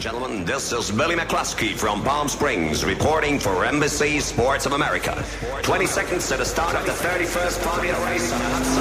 gentlemen, this is Billy McCluskey from Palm Springs reporting for NBC Sports of America. 20 seconds to the start of the 31st Formula race on a hot